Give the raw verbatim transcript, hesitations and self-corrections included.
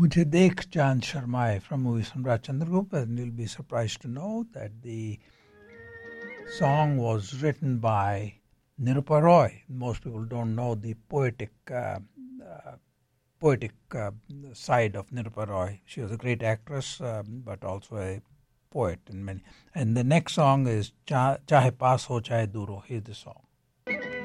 Mujhe Dekh Chand Sharmaye from movie Samrat Chandragupta, and you'll be surprised to know that the song was written by Nirupa Roy. Most people don't know the poetic uh, uh, poetic uh, side of Nirupa Roy. She was a great actress, uh, but also a poet in many. And the next song is Cha- Chahe Paas Ho Chahe Dur Ho. Here's the song.